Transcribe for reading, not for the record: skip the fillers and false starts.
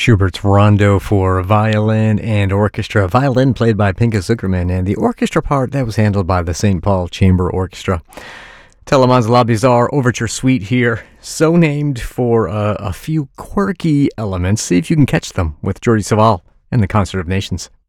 Schubert's Rondo for violin and orchestra. Violin played by Pinka Zukerman, and the orchestra part that was handled by the St. Paul Chamber Orchestra. Teleman's La Bizarre Overture Suite here, so named for a few quirky elements. See if you can catch them with Jordi Savall and the Concert of Nations.